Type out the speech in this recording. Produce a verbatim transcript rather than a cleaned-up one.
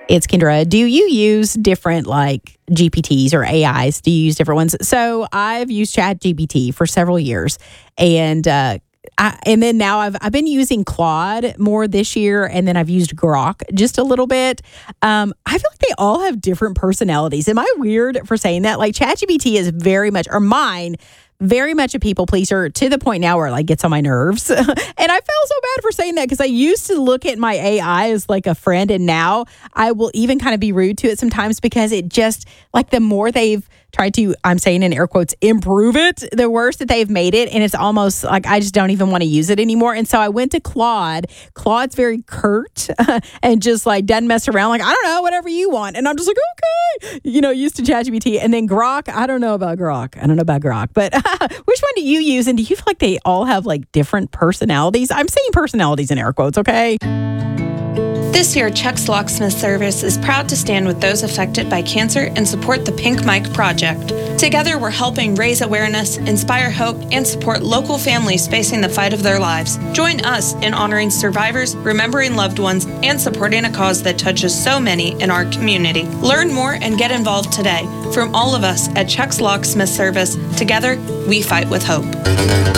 It's Kendra. Do you use different like G P Ts or A Is? Do you use different ones? So I've used ChatGPT for several years, and uh, I, and then now I've I've been using Claude more this year, and then I've used Grok just a little bit. Um, I feel like they all have different personalities. Am I weird for saying that? Like ChatGPT is very much, or mine. Very much a people pleaser to the point now where it like gets on my nerves. And I feel so bad for saying that because I used to look at my A I as like a friend, and now I will even kind of be rude to it sometimes because it just like the more they've tried to, I'm saying in air quotes, improve it, the worse that they've made it. And it's almost like I just don't even want to use it anymore. And so I went to Claude. Claude's very curt and just like doesn't mess around. Like, I don't know, whatever you want. And I'm just like, okay, you know, used to ChatGPT. And then Grok, I don't know about Grok. I don't know about Grok. But which one do you use? And do you feel like they all have like different personalities? I'm saying personalities in air quotes, okay? This year, Chuck's Locksmith Service is proud to stand with those affected by cancer and support the Pink Mike Project. Together, we're helping raise awareness, inspire hope, and support local families facing the fight of their lives. Join us in honoring survivors, remembering loved ones, and supporting a cause that touches so many in our community. Learn more and get involved today. From all of us at Chuck's Locksmith Service, together, we fight with hope.